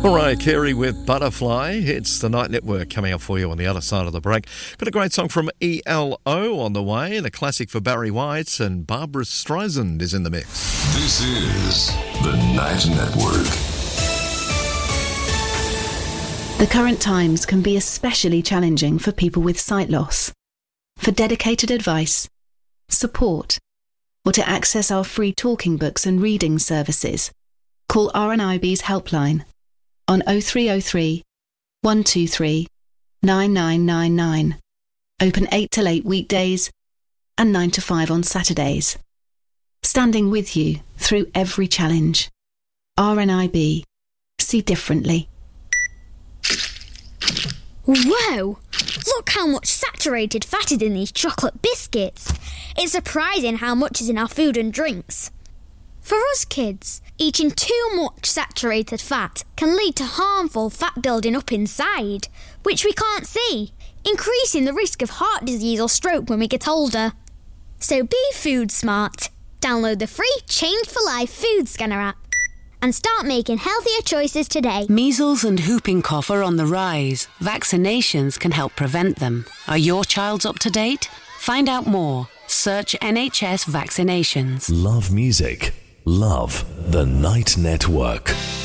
Mariah Carey with Butterfly. It's the Night Network coming up for you on the other side of the break. Got a great song from ELO on the way, and a classic for Barry White, and Barbra Streisand is in the mix. This is the Night Network. The current times can be especially challenging for people with sight loss. For dedicated advice, support, or to access our free talking books and reading services, call RNIB's helpline on 0303 123 9999. Open 8 till 8 weekdays and 9 to 5 on Saturdays. Standing with you through every challenge. RNIB. See differently. Whoa! Look how much saturated fat is in these chocolate biscuits. It's surprising how much is in our food and drinks. For us kids, eating too much saturated fat can lead to harmful fat building up inside, which we can't see, increasing the risk of heart disease or stroke when we get older. So be food smart. Download the free Change for Life food scanner app and start making healthier choices today. Measles and whooping cough are on the rise. Vaccinations can help prevent them. Are your child's up to date? Find out more. Search NHS vaccinations. Love music. Love the Night Network.